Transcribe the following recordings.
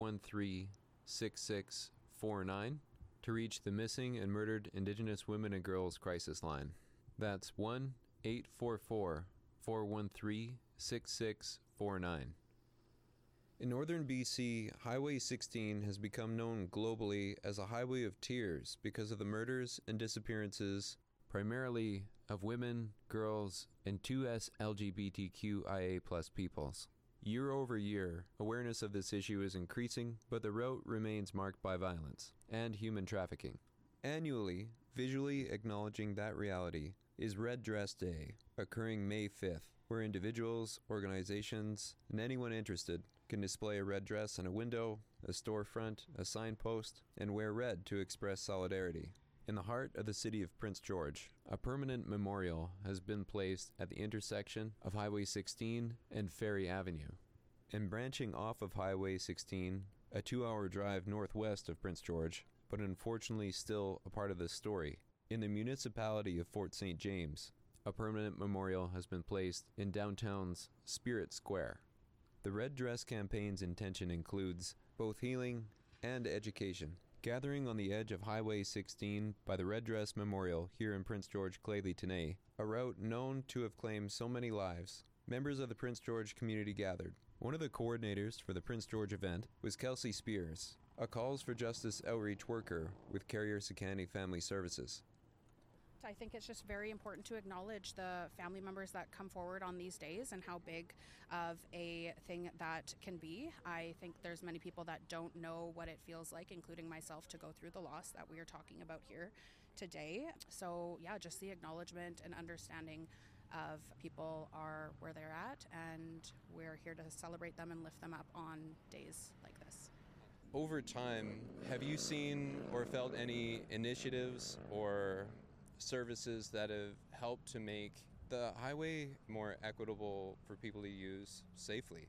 413-6649 to reach the Missing and Murdered Indigenous Women and Girls Crisis Line. That's 1-844-413-6649. In northern BC, Highway 16 has become known globally as a highway of tears because of the murders and disappearances, primarily of women, girls, and 2S LGBTQIA+ peoples. Year over year, awareness of this issue is increasing, but the route remains marked by violence and human trafficking. Annually, visually acknowledging that reality is Red Dress Day, occurring May 5th, where individuals, organizations, and anyone interested can display a red dress on a window, a storefront, a signpost, and wear red to express solidarity. In the heart of the city of Prince George, a permanent memorial has been placed at the intersection of Highway 16 and Ferry Avenue. And branching off of Highway 16, a 2-hour drive northwest of Prince George, but unfortunately still a part of this story, in the municipality of Fort St. James, a permanent memorial has been placed in downtown's Spirit Square. The Red Dress campaign's intention includes both healing and education. Gathering on the edge of Highway 16 by the Red Dress Memorial here in Prince George, Clayley-Tenay, a route known to have claimed so many lives, members of the Prince George community gathered. One of the coordinators for the Prince George event was Kelsey Spears, a Calls for Justice outreach worker with Carrier-Sicani Family Services. I think it's just very important to acknowledge the family members that come forward on these days and how big of a thing that can be. I think there's many people that don't know what it feels like, including myself, to go through the loss that we are talking about here today. So yeah, just the acknowledgement and understanding of people are where they're at, and we're here to celebrate them and lift them up on days like this. Over time, have you seen or felt any initiatives or services that have helped to make the highway more equitable for people to use safely?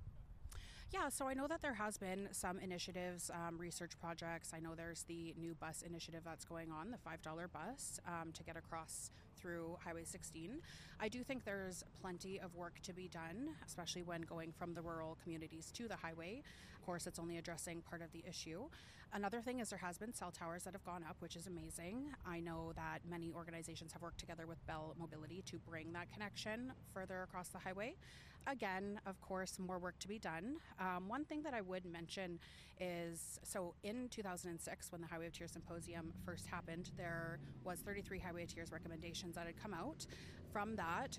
Yeah, so I know that there has been some initiatives, research projects. I know there's the new bus initiative that's going on, the $5 bus, to get across through Highway 16. I do think there's plenty of work to be done, especially when going from the rural communities to the highway. Of course, it's only addressing part of the issue. Another thing is there has been cell towers that have gone up, which is amazing. I know that many organizations have worked together with Bell Mobility to bring that connection further across the highway. Again, of course, more work to be done. One thing that I would mention is, so in 2006, when the Highway of Tears Symposium first happened, there was 33 Highway of Tears recommendations that had come out. From that,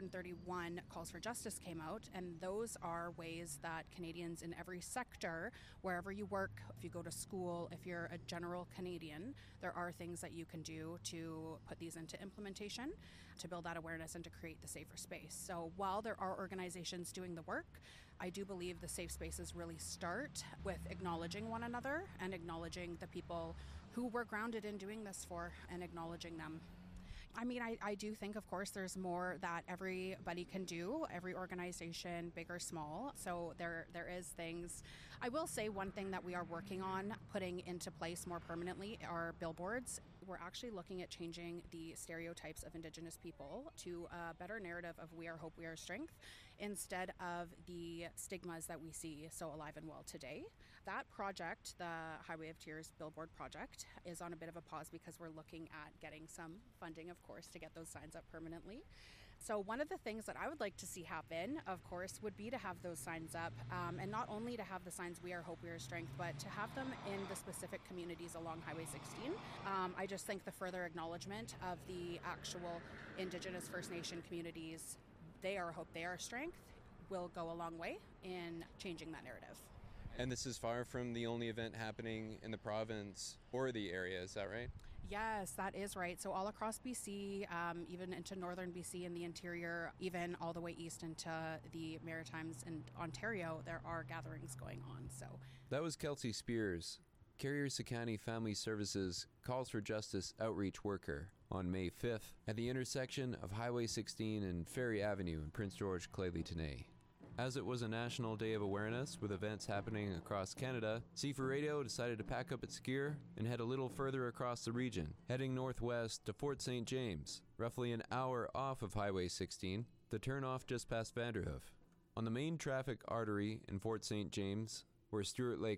231 calls for justice came out, and those are ways that Canadians in every sector, wherever you work, if you go to school, if you're a general Canadian, there are things that you can do to put these into implementation, to build that awareness and to create the safer space. So while there are organizations doing the work, I do believe the safe spaces really start with acknowledging one another and acknowledging the people who we're grounded in doing this for and acknowledging them. I mean, I do think, of course, there's more that everybody can do, every organization, big or small. So there is things. I will say one thing that we are working on putting into place more permanently are billboards. We're actually looking at changing the stereotypes of Indigenous people to a better narrative of we are hope, we are strength, instead of the stigmas that we see so alive and well today. That project, the Highway of Tears billboard project, is on a bit of a pause because we're looking at getting some funding, of course, to get those signs up permanently. So one of the things that I would like to see happen, of course, would be to have those signs up, and not only to have the signs we are hope, we are strength, but to have them in the specific communities along Highway 16. I just think the further acknowledgement of the actual Indigenous First Nation communities, they are hope, they are strength, will go a long way in changing that narrative. And this is far from the only event happening in the province or the area, is that right? Yes, that is right. So all across BC, even into northern BC and the interior, even all the way east into the Maritimes and Ontario, there are gatherings going on. So that was Kelsey Spears, Carrier-Sicani Family Services Calls for Justice outreach worker, on May 5th at the intersection of Highway 16 and Ferry Avenue in Prince George, Clayley-Tenay. As it was a national day of awareness with events happening across Canada, C4 Radio decided to pack up its gear and head a little further across the region, heading northwest to Fort St. James, roughly an hour off of Highway 16, the turnoff just past Vanderhoof. On the main traffic artery in Fort St. James, where Stuart Lake